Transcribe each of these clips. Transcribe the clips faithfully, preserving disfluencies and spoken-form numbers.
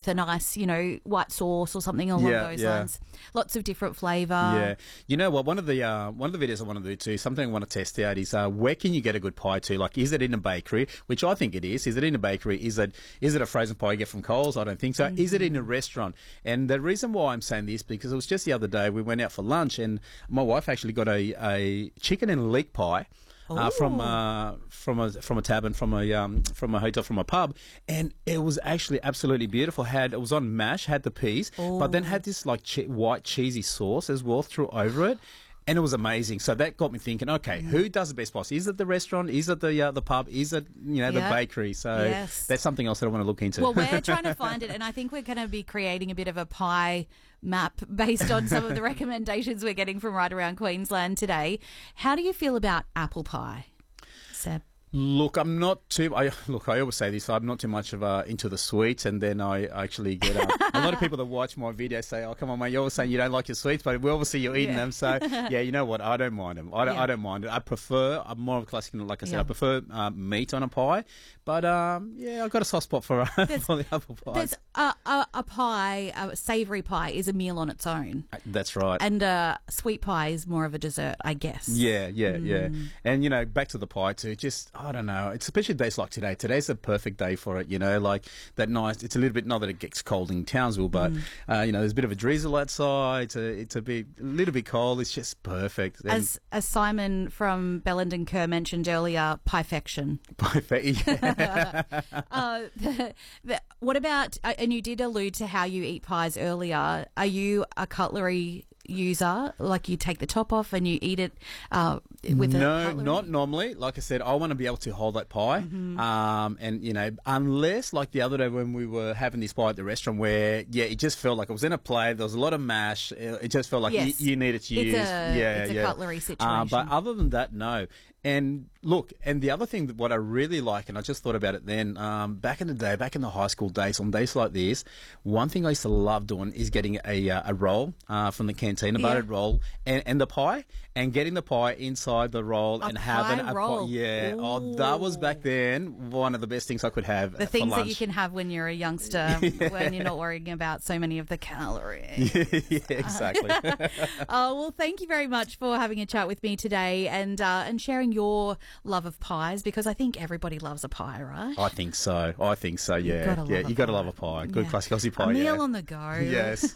with a nice, you know, white sauce or something along Yeah, those yeah. lines. Lots of different flavour. Yeah, you know what? One of the uh, one of the videos I want to do too, something I want to test out is uh, where can you get a good pie too? Like, is it in a bakery? Which I think it is. Is it in a bakery? Is it is it a frozen pie you get from Coles? I don't think so. Mm-hmm. Is it in a restaurant? And the reason why I'm saying this because it was just the other day we went out for lunch and my wife actually got a, a chicken and leek pie. Uh, from uh, from a from a tavern, from a um, from a hotel, from a pub, and it was actually absolutely beautiful. Had it was on mash, had the peas, Ooh. but then had this like che- white cheesy sauce as well through over it. And it was amazing. So that got me thinking, okay, who does the best pie? Is it the restaurant? Is it the uh, the pub? Is it, you know, yep. the bakery? So yes. that's something else that I want to look into. Well, we're trying to find it, and I think we're going to be creating a bit of a pie map based on some of the recommendations we're getting from right around Queensland today. How do you feel about apple pie, Seb? Look, I'm not too. I look. I always say this. I'm not too much of uh, into the sweets, and then I actually get uh, a lot of people that watch my videos say, "Oh, come on, mate! You're always saying you don't like your sweets, but we always see you eating yeah. them." So, yeah, you know what? I don't mind them. I don't. Yeah. I don't mind it. I prefer. I'm more of a classic. Like I said, yeah. I prefer uh, meat on a pie, but um, yeah, I've got a soft spot for, uh, for the apple pie. There's a, a, a pie, a savoury pie, is a meal on its own. That's right. And a sweet pie is more of a dessert, I guess. Yeah, yeah, Mm. yeah. And, you know, back to the pie too, just, I don't know, it's especially days like today. Today's the perfect day for it, you know, like that nice, it's a little bit, not that it gets cold in Townsville, but, mm. uh, you know, there's a bit of a drizzle outside. It's a, it's a bit, a little bit cold. It's just perfect. And as, as Simon from Bellenden Kerr mentioned earlier, piefection. Piefection, yeah. uh, the, the, what about, uh, and you did allude to how you eat pies earlier. Are you a cutlery user? Like you take the top off and you eat it uh, with a No, cutlery? not normally. Like I said, I want to be able to hold that pie. Mm-hmm. Um, and, you know, unless like the other day when we were having this pie at the restaurant where, yeah, it just felt like it was in a plate. There was a lot of mash. It just felt like yes. you, you needed to use. It's a, yeah, it's a yeah. cutlery situation. Uh, but other than that, no. And look, and the other thing that what I really like, and I just thought about it then, um, back in the day, back in the high school days, on days like this, one thing I used to love doing is getting a uh, a roll uh, from the canteen, a yeah. buttered roll, and, and the pie, and getting the pie inside the roll a and having pie a roll. pie. Yeah, Ooh. oh, that was back then one of the best things I could have. The for things that lunch. you can have when you're a youngster, yeah. when you're not worrying about so many of the calories. yeah, exactly. Oh, well, thank you very much for having a chat with me today and uh, and sharing your love of pies, because I think everybody loves a pie, right? I think so. I think so. Yeah, gotta yeah. love a You got to pie. love a pie. Good Yeah. classic Aussie pie. A meal yeah. on the go. Yes.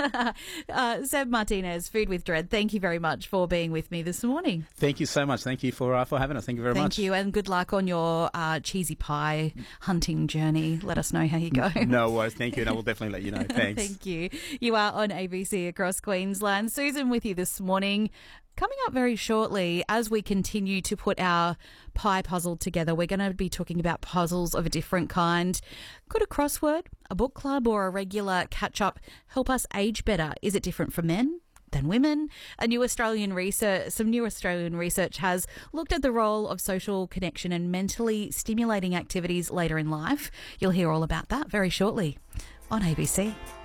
uh, Seb Martinez, Food with Dread, thank you very much for being with me this morning. Thank you so much. Thank you for uh, for having us. Thank you very Thank much. you, and good luck on your uh, cheesy pie hunting journey. Let us know how you go. No worries. Thank you, and I will definitely let you know. Thanks. Thank you. You are on A B C across Queensland. Susan with you this morning. Coming up very shortly, as we continue to put our pie puzzle together, we're going to be talking about puzzles of a different kind. Could a crossword, a book club, or a regular catch-up help us age better? Is it different for men than women? A new Australian research, some new Australian research has looked at the role of social connection and mentally stimulating activities later in life. You'll hear all about that very shortly on A B C.